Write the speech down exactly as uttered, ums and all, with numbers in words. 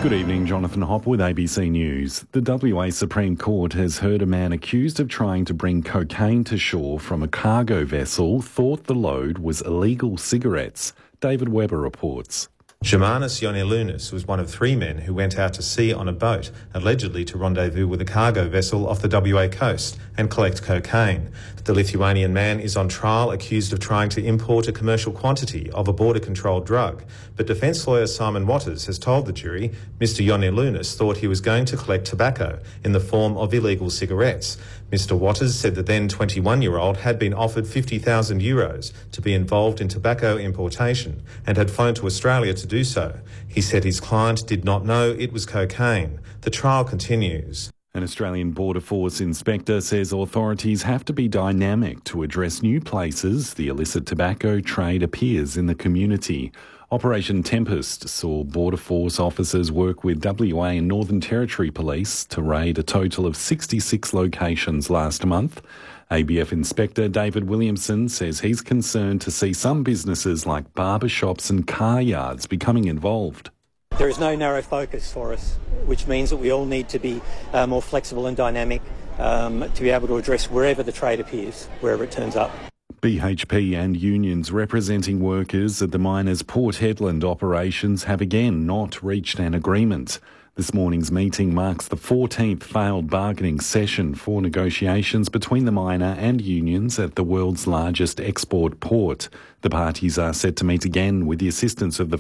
Good evening, Jonathan Hopp with A B C News. The W A Supreme Court has heard a man accused of trying to bring cocaine to shore from a cargo vessel thought the load was illegal cigarettes. David Webber reports. Germanis Ioannoulis was one of three men who went out to sea on a boat, allegedly to rendezvous with a cargo vessel off the W A coast and collect cocaine. The Lithuanian man is on trial accused of trying to import a commercial quantity of a border-controlled drug. But defence lawyer Simon Watters has told the jury Mister Ioannoulis thought he was going to collect tobacco in the form of illegal cigarettes. Mister Watters said the then twenty-one-year-old had been offered fifty thousand euros to be involved in tobacco importation and had flown to Australia to do so. He said his client did not know it was cocaine. The trial continues. An Australian Border Force inspector says authorities have to be dynamic to address new places the illicit tobacco trade appears in the community. Operation Tempest saw Border Force officers work with W A and Northern Territory Police to raid a total of sixty-six locations last month. A B F Inspector David Williamson says he's concerned to see some businesses like barber shops and car yards becoming involved. There is no narrow focus for us, which means that we all need to be uh, more flexible and dynamic um, to be able to address wherever the trade appears, wherever it turns up. B H P and unions representing workers at the miners' Port Hedland operations have again not reached an agreement. This morning's meeting marks the fourteenth failed bargaining session for negotiations between the miner and unions at the world's largest export port. The parties are set to meet again with the assistance of the